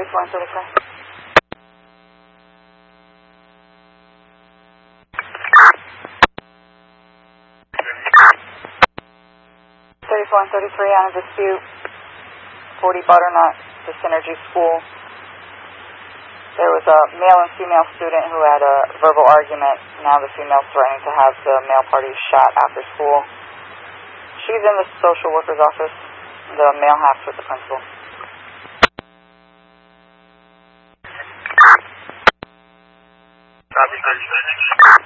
34 and 33. 34 and 33 on a dispute. 40 Butternut, the Synergy School. There was a male and female student who had a verbal argument. Now the female's threatening to have the male party shot after school. She's in the social worker's office. The male half's with the principal. Copy, 36.